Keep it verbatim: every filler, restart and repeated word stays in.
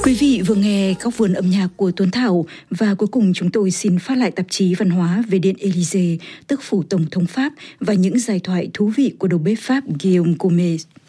Quý vị vừa nghe Góc vườn âm nhạc của Tuấn Thảo và cuối cùng chúng tôi xin phát lại tạp chí văn hóa về Điện Élysée, tức phủ tổng thống Pháp và những giai thoại thú vị của đầu bếp Pháp Guillaume Gomez.